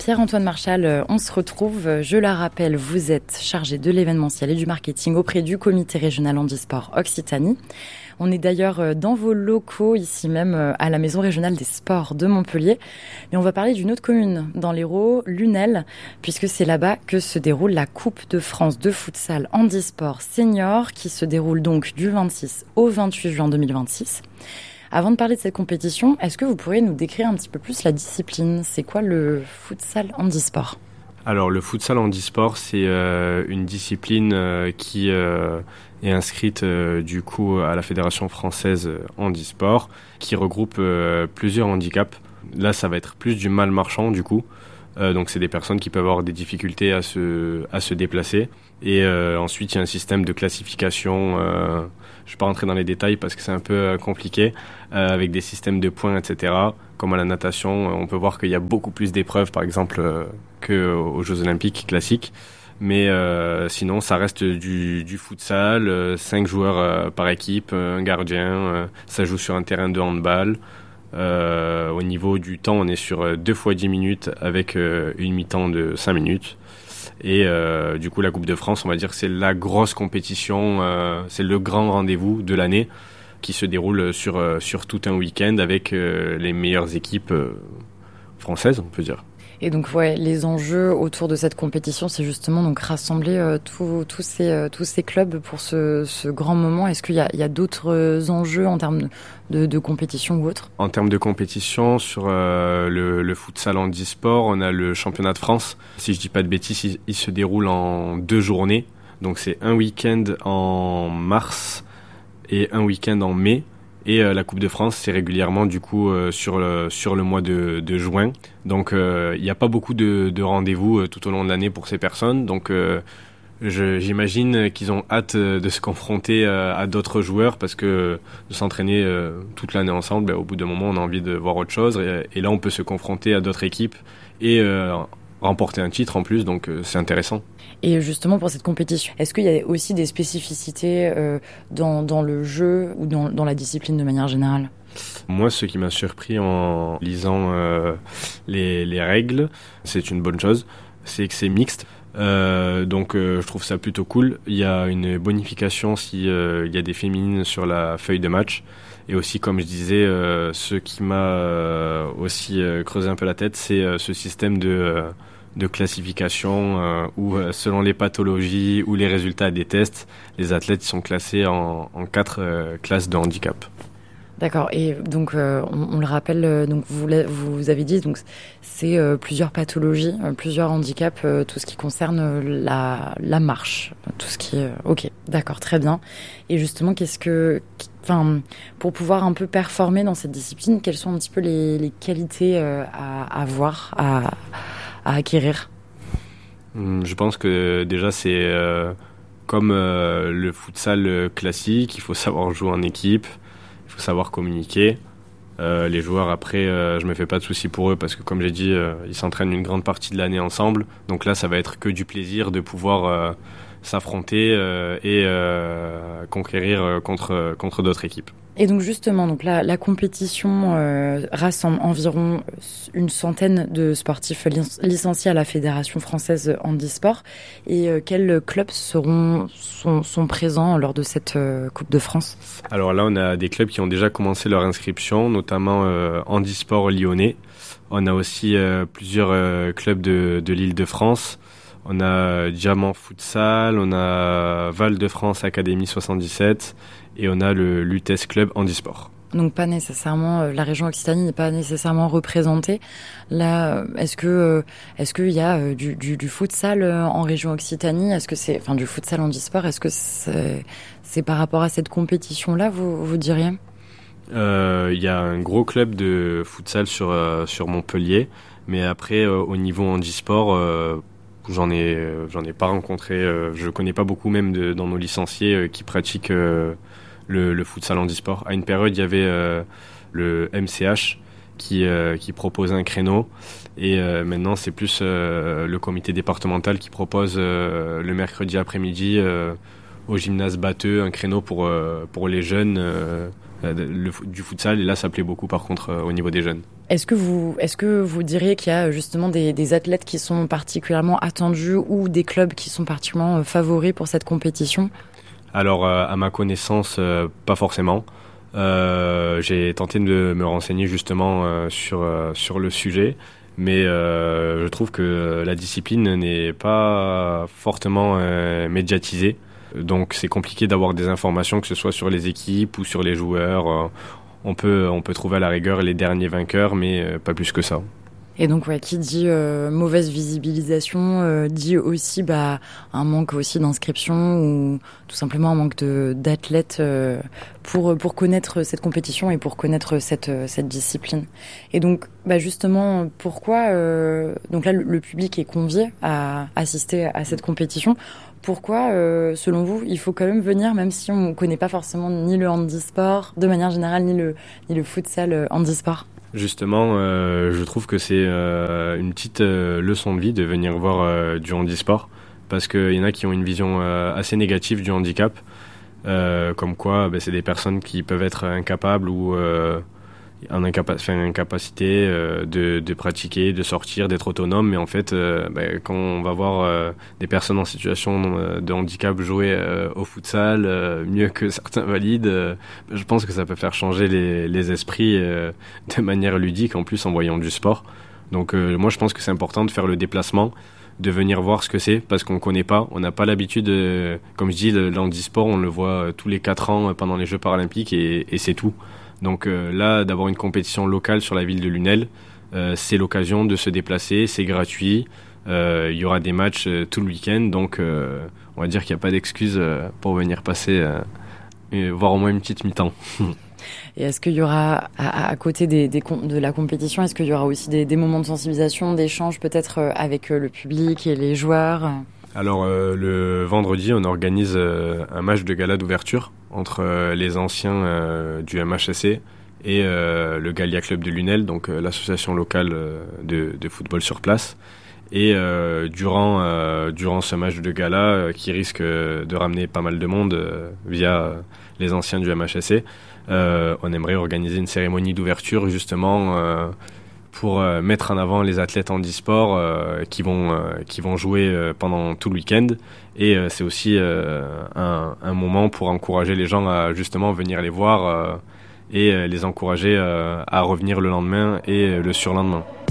Pierre-Antoine Marchal, on se retrouve. Je la rappelle, vous êtes chargé de l'événementiel et du marketing auprès du comité régional handisport Occitanie. On est d'ailleurs dans vos locaux, ici même à la Maison régionale des sports de Montpellier. Mais on va parler d'une autre commune dans l'Hérault, Lunel, puisque c'est là-bas que se déroule la Coupe de France de futsal handisport senior, qui se déroule donc du 26 au 28 juin 2026. Avant de parler de cette compétition, est-ce que vous pourriez nous décrire un petit peu plus la discipline ? C'est quoi le futsal handisport ? Alors le futsal handisport, c'est une discipline qui est inscrite du coup à la Fédération française handisport, qui regroupe plusieurs handicaps. Là, ça va être plus du mal marchand du coup. Donc c'est des personnes qui peuvent avoir des difficultés à se déplacer. Et ensuite, il y a un système de classification. Je ne vais pas rentrer dans les détails parce que c'est un peu compliqué, avec des systèmes de points, etc. Comme à la natation, on peut voir qu'il y a beaucoup plus d'épreuves, par exemple, qu'aux Jeux Olympiques classiques. Mais sinon, ça reste du futsal, 5 joueurs par équipe, un gardien. Ça joue sur un terrain de handball. Au niveau du temps, on est sur 2 fois 10 minutes avec une mi-temps de 5 minutes. Et du coup, la Coupe de France, on va dire que c'est la grosse compétition, c'est le grand rendez-vous de l'année qui se déroule sur tout un week-end avec les meilleures équipes françaises, on peut dire. Et donc, ouais, les enjeux autour de cette compétition, c'est justement donc rassembler tous ces clubs pour ce grand moment. Est-ce qu'il y a d'autres enjeux en termes de compétition ou autre ? En termes de compétition, sur le futsal handisport, on a le championnat de France. Si je dis pas de bêtises, il se déroule en 2 journées. Donc c'est un week-end en mars et un week-end en mai. Et la Coupe de France, c'est régulièrement du coup sur le mois de juin. Donc il n'y a pas beaucoup de rendez-vous tout au long de l'année pour ces personnes. Donc j'imagine qu'ils ont hâte de se confronter à d'autres joueurs parce que de s'entraîner toute l'année ensemble, au bout d'un moment, on a envie de voir autre chose. Et là, on peut se confronter à d'autres équipes et remporter un titre en plus. Donc c'est intéressant. Et justement, pour cette compétition, est-ce qu'il y a aussi des spécificités dans le jeu ou dans la discipline de manière générale ? Moi, ce qui m'a surpris en lisant les règles, c'est une bonne chose, c'est que c'est mixte. Donc je trouve ça plutôt cool. Il y a une bonification si il y a des féminines sur la feuille de match. Et aussi, comme je disais, ce qui m'a aussi creusé un peu la tête, c'est ce système de classification où selon les pathologies ou les résultats des tests, les athlètes sont classés en 4 classes de handicap. D'accord. Et donc on le rappelle, donc vous avez dit, donc c'est plusieurs pathologies, plusieurs handicaps, tout ce qui concerne la marche, tout ce qui est ok. D'accord, très bien. Et justement, pour pouvoir un peu performer dans cette discipline, quelles sont un petit peu les qualités à avoir, à acquérir ? Je pense que déjà c'est comme le futsal classique, il faut savoir jouer en équipe, il faut savoir communiquer. Les joueurs après, je me fais pas de soucis pour eux parce que comme j'ai dit, ils s'entraînent une grande partie de l'année ensemble. Donc là, ça va être que du plaisir de pouvoir s'affronter et conquérir contre d'autres équipes. Et donc justement, donc la compétition rassemble environ une centaine de sportifs licenciés à la Fédération française handisport. Et quels clubs sont présents lors de cette Coupe de France ? Alors là, on a des clubs qui ont déjà commencé leur inscription, notamment Handisport Lyonnais. On a aussi plusieurs clubs de l'Île-de-France. On a Diamant Futsal, on a Val-de-France Académie 77 et on a le Lutèce Club Handisport. Donc pas nécessairement, la région Occitanie n'est pas nécessairement représentée. Là, est-ce qu'il y a du futsal en région Occitanie ? Est-ce que c'est, enfin du futsal handisport ? Est-ce que c'est par rapport à cette compétition-là, vous diriez ? Il y a un gros club de futsal sur Montpellier, mais après au niveau handisport, j'en ai pas rencontré. Je connais pas beaucoup même dans nos licenciés qui pratiquent le futsal handisport. À une période, il y avait le MCH qui proposait un créneau et maintenant c'est plus le comité départemental qui propose le mercredi après-midi au gymnase Batteux un créneau pour les jeunes du futsal, et là ça plaît beaucoup par contre au niveau des jeunes. Est-ce que vous diriez qu'il y a justement des athlètes qui sont particulièrement attendus ou des clubs qui sont particulièrement favoris pour cette compétition ? Alors à ma connaissance, pas forcément. J'ai tenté de me renseigner justement sur le sujet, mais je trouve que la discipline n'est pas fortement médiatisée. Donc c'est compliqué d'avoir des informations, que ce soit sur les équipes ou sur les joueurs. On peut trouver à la rigueur les derniers vainqueurs, mais pas plus que ça. Et donc, qui dit mauvaise visibilisation, dit aussi un manque aussi d'inscription ou tout simplement un manque d'athlètes pour connaître cette compétition et pour connaître cette discipline. Et donc, justement, pourquoi donc là le public est convié à assister à cette compétition. Pourquoi, selon vous, il faut quand même venir, même si on ne connaît pas forcément ni le handisport, de manière générale, ni le futsal handisport? Justement, je trouve que c'est une petite leçon de vie de venir voir du handisport, parce qu'il y en a qui ont une vision assez négative du handicap, comme quoi c'est des personnes qui peuvent être incapables ou en incapacité de pratiquer, de sortir, d'être autonome. Mais en fait, quand on va voir des personnes en situation de handicap jouer au futsal mieux que certains valides, je pense que ça peut faire changer les esprits de manière ludique, en plus en voyant du sport. Donc moi je pense que c'est important de faire le déplacement, de venir voir ce que c'est, parce qu'on connaît pas, on n'a pas l'habitude, comme je dis, le handisport, on le voit tous les 4 ans pendant les Jeux paralympiques et c'est tout. Donc là, d'avoir une compétition locale sur la ville de Lunel, c'est l'occasion de se déplacer, c'est gratuit, il y aura des matchs tout le week-end, donc on va dire qu'il n'y a pas d'excuse pour venir passer, voir au moins une petite mi-temps. Et est-ce qu'il y aura, à côté de la compétition, est-ce qu'il y aura aussi des moments de sensibilisation, d'échange peut-être avec le public et les joueurs ? Alors le vendredi, on organise un match de gala d'ouverture entre les anciens du MHSC et le Gallia Club de Lunel, donc l'association locale de football sur place. Et durant ce match de gala qui risque de ramener pas mal de monde via les anciens du MHSC, on aimerait organiser une cérémonie d'ouverture justement pour mettre en avant les athlètes handisport qui vont jouer pendant tout le week-end. Et c'est aussi un moment pour encourager les gens à justement venir les voir et les encourager à revenir le lendemain et le surlendemain.